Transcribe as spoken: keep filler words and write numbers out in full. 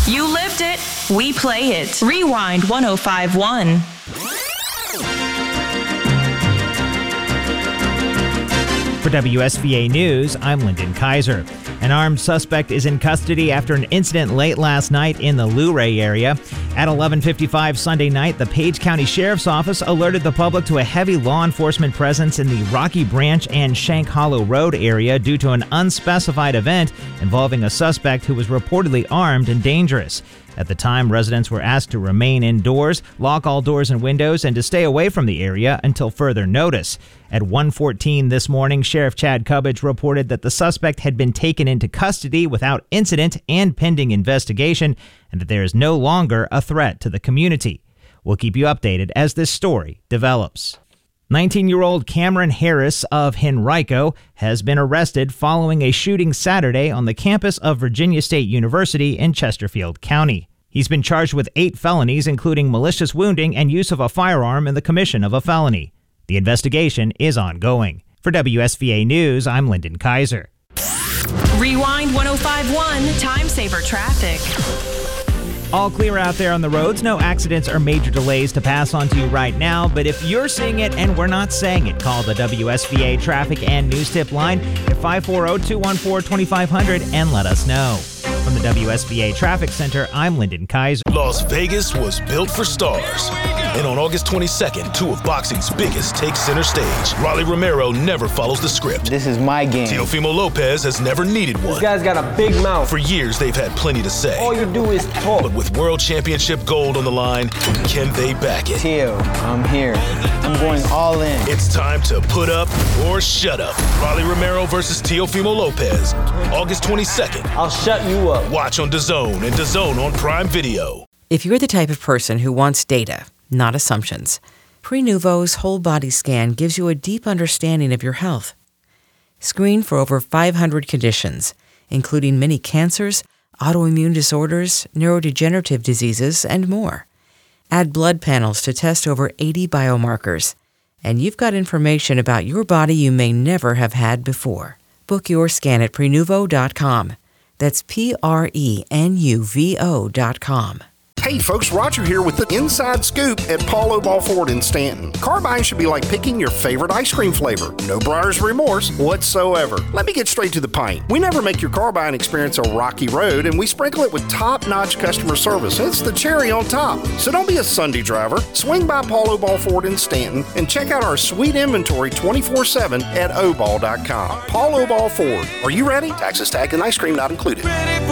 You lived it. We play it. Rewind one oh five point one. For W S V A News, I'm Lyndon Kaiser. An armed suspect is in custody after an incident late last night in the Luray area. At eleven fifty-five Sunday night, the Page County Sheriff's Office alerted the public to a heavy law enforcement presence in the Rocky Branch and Shank Hollow Road area due to an unspecified event involving a suspect who was reportedly armed and dangerous. At the time, residents were asked to remain indoors, lock all doors and windows, and to stay away from the area until further notice. At one fourteen this morning, Sheriff Chad Cubbage reported that the suspect had been taken into custody without incident and pending investigation, and that there is no longer a threat to the community. We'll keep you updated as this story develops. nineteen-year-old Cameron Harris of Henrico has been arrested following a shooting Saturday on the campus of Virginia State University in Chesterfield County. He's been charged with eight felonies, including malicious wounding and use of a firearm in the commission of a felony. The investigation is ongoing. For W S V A News, I'm Lyndon Kaiser. Rewind one oh five point one Time Saver Traffic. All clear out there on the roads. No accidents or major delays to pass on to you right now. But if you're seeing it and we're not saying it, call the W S V A Traffic and News Tip line at five four zero, two one four, two five zero zero and let us know. From the W S V A Traffic Center, I'm Lyndon Kaiser. Las Vegas was built for stars. And on August twenty-second, two of boxing's biggest take center stage. Rolly Romero never follows the script. This is my game. Teofimo Lopez has never needed one. This guy's got a big mouth. For years, they've had plenty to say. All you do is talk. But with World Championship gold on the line, can they back it? Teo, I'm here. I'm going all in. It's time to put up or shut up. Rolly Romero versus Teofimo Lopez, August twenty-second. I'll shut you up. Watch on DAZN and DAZN on Prime Video. If you're the type of person who wants data, not assumptions, Prenuvo's whole body scan gives you a deep understanding of your health. Screen for over five hundred conditions, including many cancers, autoimmune disorders, neurodegenerative diseases, and more. Add blood panels to test over eighty biomarkers, and you've got information about your body you may never have had before. Book your scan at Prenuvo dot com. That's P R E N U V O dot com. Hey folks, Roger here with the Inside Scoop at Paul Obal Ford in Stanton. Car buying should be like picking your favorite ice cream flavor. No buyer's remorse whatsoever. Let me get straight to the point. We never make your car buying experience a rocky road, and we sprinkle it with top-notch customer service. It's the cherry on top. So don't be a Sunday driver. Swing by Paul Obal Ford in Stanton and check out our sweet inventory twenty-four seven at obal dot com. Paul Obal Ford. Are you ready? Taxes, tag, and ice cream not included.